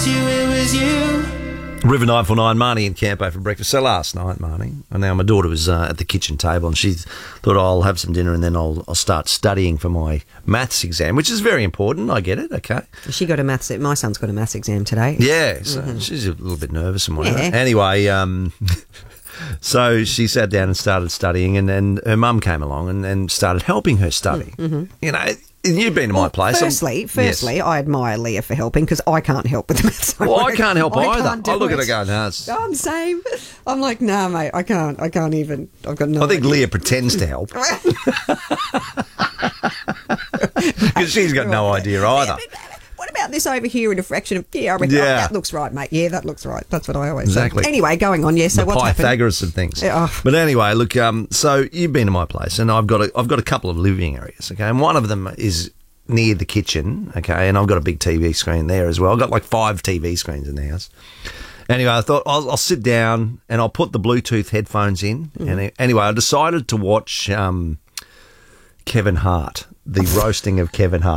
River 949, Marnie and Campo for breakfast. So last night, Marnie, and now my daughter was at the kitchen table and she thought, I'll have some dinner and then I'll start studying for my maths exam, which is very important. I get it, okay. She got my son's got a maths exam today. Yeah, so she's a little bit nervous and whatever. Yeah. Anyway, so she sat down and started studying and then her mum came along and started helping her study. Mm-hmm. You know, you've been to my place. Firstly, yes. I admire Leah for helping because I can't help with the maths. Well, I can't help either. I look it. at her going, no, I'm the same. I'm like, nah, mate, I can't even. I've got no I think idea. Leah pretends to help. Because she's got no idea either. What about this over here in a fraction of... I reckon, that looks right, mate. Yeah, that looks right. That's what I always say. Anyway, going on, so what's happened? Pythagoras of things. Yeah, oh. But anyway, look, so you've been to my place and I've got a couple of living areas, okay, and one of them is near the kitchen, okay, and I've got a big TV screen there as well. I've got like 5 TV screens in the house. Anyway, I thought I'll sit down and I'll put the Bluetooth headphones in. Mm-hmm. And anyway, I decided to watch Kevin Hart, the roasting of Kevin Hart.